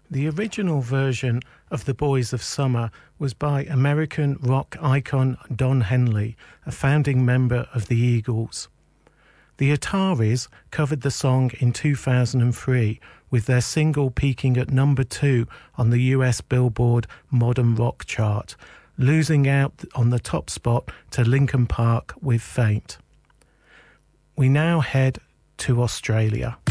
The original version of The Boys of Summer was by American rock icon Don Henley, a founding member of the Eagles. The Ataris covered the song in 2003, with their single peaking at number 2 on the US Billboard Modern Rock chart, losing out on the top spot to Linkin Park with Faint. We now head to Australia.